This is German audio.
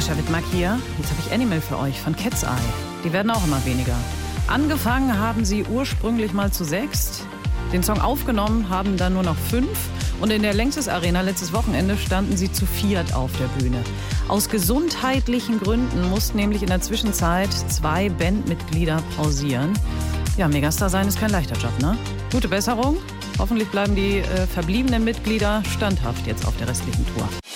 Sascha Wittmark hier. Jetzt habe ich Animal für euch von Cat's Eye. Die werden auch immer weniger. Angefangen haben sie ursprünglich mal zu 6. Den Song aufgenommen haben dann nur noch 5. Und in der Längstes Arena letztes Wochenende standen sie zu 4 auf der Bühne. Aus gesundheitlichen Gründen mussten nämlich in der Zwischenzeit 2 Bandmitglieder pausieren. Ja, Megastar sein ist kein leichter Job, ne? Gute Besserung. Hoffentlich bleiben die verbliebenen Mitglieder standhaft jetzt auf der restlichen Tour.